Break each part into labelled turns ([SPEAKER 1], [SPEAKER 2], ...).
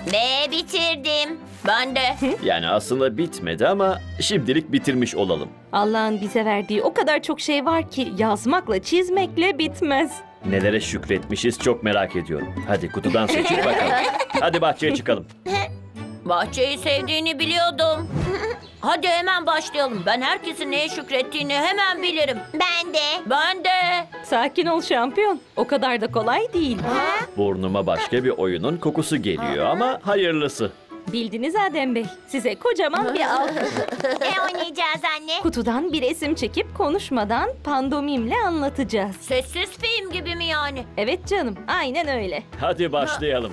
[SPEAKER 1] Ve bitirdim.
[SPEAKER 2] Ben de.
[SPEAKER 3] Yani aslında bitmedi ama şimdilik bitirmiş olalım.
[SPEAKER 4] Allah'ın bize verdiği o kadar çok şey var ki yazmakla çizmekle bitmez.
[SPEAKER 3] Nelere şükretmişiz çok merak ediyorum. Hadi kutudan seçip bakalım. Hadi bahçeye çıkalım.
[SPEAKER 2] Bahçeyi sevdiğini biliyordum. Hadi hemen başlayalım. Ben herkesin neye şükrettiğini hemen bilirim.
[SPEAKER 1] Ben de.
[SPEAKER 2] Ben de.
[SPEAKER 4] Sakin ol şampiyon. O kadar da kolay değil.
[SPEAKER 3] Burnuma başka bir oyunun kokusu geliyor ama hayırlısı.
[SPEAKER 4] Bildiniz Adem Bey. Size kocaman bir alkış.
[SPEAKER 1] Ne oynayacağız anne?
[SPEAKER 4] Kutudan bir resim çekip konuşmadan pandomimle anlatacağız.
[SPEAKER 2] Sessiz film gibi mi yani?
[SPEAKER 4] Evet canım, aynen öyle.
[SPEAKER 3] Hadi başlayalım.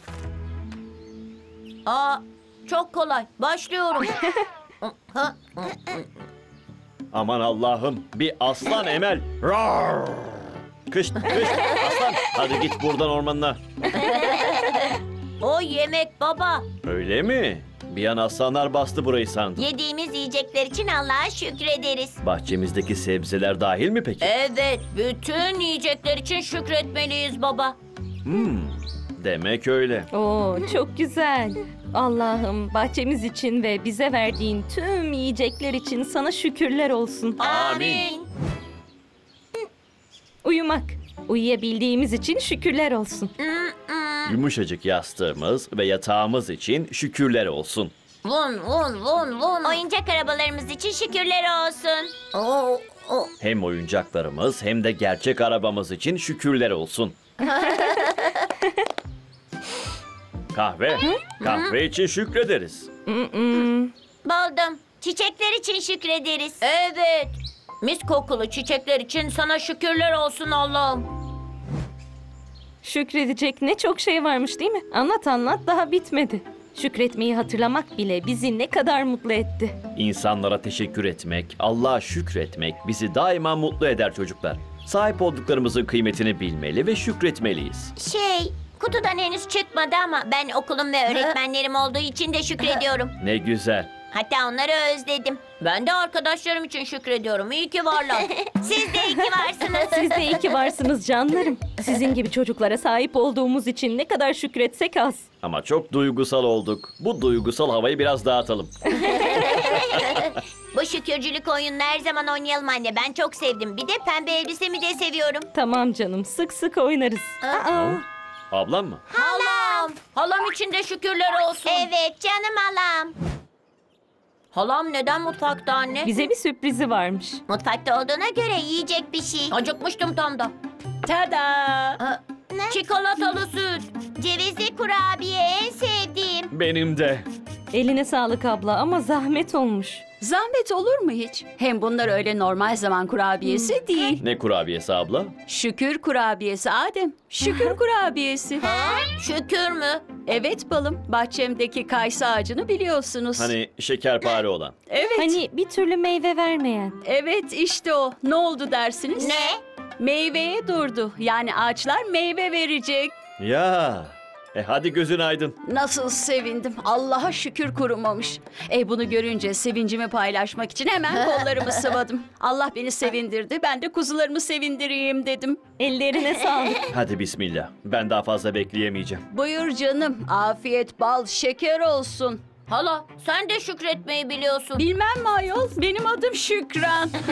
[SPEAKER 2] Aa, çok kolay. Başlıyorum.
[SPEAKER 3] Aman Allah'ım, bir aslan Emel. Rar! Kış aslan. Hadi git buradan ormanına.
[SPEAKER 2] O yemek baba.
[SPEAKER 3] Öyle mi? Bir an aslanlar bastı burayı sandım.
[SPEAKER 1] Yediğimiz yiyecekler için Allah'a şükrederiz.
[SPEAKER 3] Bahçemizdeki sebzeler dahil mi peki?
[SPEAKER 2] Evet, bütün yiyecekler için şükretmeliyiz baba.
[SPEAKER 3] Demek öyle.
[SPEAKER 4] Oo, çok güzel. Allah'ım bahçemiz için ve bize verdiğin tüm yiyecekler için sana şükürler olsun.
[SPEAKER 2] Amin.
[SPEAKER 4] Uyumak. Uyuyabildiğimiz için şükürler olsun.
[SPEAKER 3] Yumuşacık yastığımız ve yatağımız için şükürler olsun.
[SPEAKER 2] Vun vun vun vun.
[SPEAKER 1] Oyuncak arabalarımız için şükürler olsun.
[SPEAKER 2] Oo, o.
[SPEAKER 3] Hem oyuncaklarımız hem de gerçek arabamız için şükürler olsun. Kahve. Kahve için şükrederiz.
[SPEAKER 1] Buldum. Çiçekler için şükrederiz.
[SPEAKER 2] Evet. Mis kokulu çiçekler için sana şükürler olsun Allah'ım.
[SPEAKER 4] Şükredecek ne çok şey varmış değil mi? Anlat anlat daha bitmedi. Şükretmeyi hatırlamak bile bizi ne kadar mutlu etti.
[SPEAKER 3] İnsanlara teşekkür etmek, Allah'a şükretmek bizi daima mutlu eder çocuklar. Sahip olduklarımızın kıymetini bilmeli ve şükretmeliyiz.
[SPEAKER 1] Kutudan henüz çıkmadı ama ben okulum ve öğretmenlerim olduğu için de şükrediyorum.
[SPEAKER 3] Ne güzel.
[SPEAKER 1] Hatta onları özledim.
[SPEAKER 2] Ben de arkadaşlarım için şükrediyorum. İyi ki varlar.
[SPEAKER 1] Siz de iyi ki varsınız.
[SPEAKER 4] Siz de iyi ki varsınız canlarım. Sizin gibi çocuklara sahip olduğumuz için ne kadar şükretsek az.
[SPEAKER 3] Ama çok duygusal olduk. Bu duygusal havayı biraz dağıtalım.
[SPEAKER 1] Bu şükürcülük oyununu her zaman oynayalım anne. Ben çok sevdim. Bir de pembe elbisemi de seviyorum.
[SPEAKER 4] Tamam canım sık sık oynarız. Aa,
[SPEAKER 3] Ablam mı?
[SPEAKER 2] Halam. Halam için de şükürler olsun.
[SPEAKER 1] Evet canım halam.
[SPEAKER 2] Halam neden mutfakta anne?
[SPEAKER 4] bize bir sürprizi varmış.
[SPEAKER 1] Mutfakta olduğuna göre yiyecek bir şey.
[SPEAKER 2] Acıkmıştım tam da.
[SPEAKER 4] Tada!
[SPEAKER 1] Ne?
[SPEAKER 2] Çikolatalı süt.
[SPEAKER 1] Cevizli kurabiye en sevdiğim.
[SPEAKER 3] Benim de.
[SPEAKER 4] Eline sağlık abla ama zahmet olmuş.
[SPEAKER 5] Zahmet olur mu hiç? Hem bunlar öyle normal zaman kurabiyesi değil.
[SPEAKER 3] Ne kurabiyesi abla?
[SPEAKER 5] Şükür kurabiyesi Adem. Şükür kurabiyesi.
[SPEAKER 2] Şükür mü?
[SPEAKER 5] Evet balım. Bahçemdeki kayısı ağacını biliyorsunuz.
[SPEAKER 3] Hani şekerpare olan.
[SPEAKER 5] Evet.
[SPEAKER 4] Hani bir türlü meyve vermeyen.
[SPEAKER 5] Evet işte o. Ne oldu dersiniz?
[SPEAKER 1] Ne?
[SPEAKER 5] Meyveye durdu. Yani ağaçlar meyve verecek.
[SPEAKER 3] Ya. Hadi gözün aydın.
[SPEAKER 5] Nasıl sevindim. Allah'a şükür kurumamış. Bunu görünce sevincimi paylaşmak için hemen kollarımı sıvadım. Allah beni sevindirdi. Ben de kuzularımı sevindireyim dedim.
[SPEAKER 4] Ellerine sağlık.
[SPEAKER 3] Hadi bismillah. Ben daha fazla bekleyemeyeceğim.
[SPEAKER 5] Buyur canım. Afiyet, bal, şeker olsun.
[SPEAKER 2] Hala sen de şükretmeyi biliyorsun.
[SPEAKER 5] Bilmem mi ayol? Benim adım Şükran.